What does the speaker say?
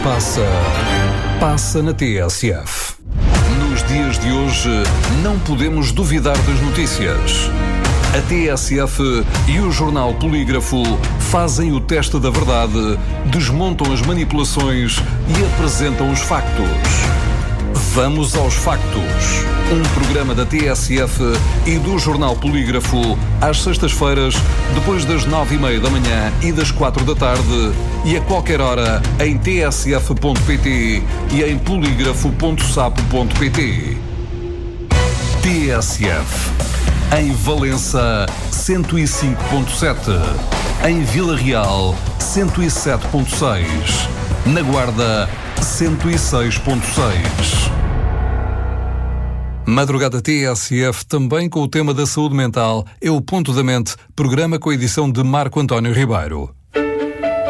Passa na TSF. Nos dias de hoje, não podemos duvidar das notícias. A TSF e o jornal Polígrafo fazem o teste da verdade, desmontam as manipulações e apresentam os factos. Vamos aos factos. Um programa da TSF e do jornal Polígrafo às sextas-feiras, depois das 9h30 da manhã e das 4 da tarde, e a qualquer hora em tsf.pt e em polígrafo.sapo.pt. TSF. Em Valença, 105.7. Em Vila Real, 107.6. Na Guarda, 106.6. Madrugada TSF, também com o tema da saúde mental, é o Ponto da Mente, programa com a edição de Marco António Ribeiro.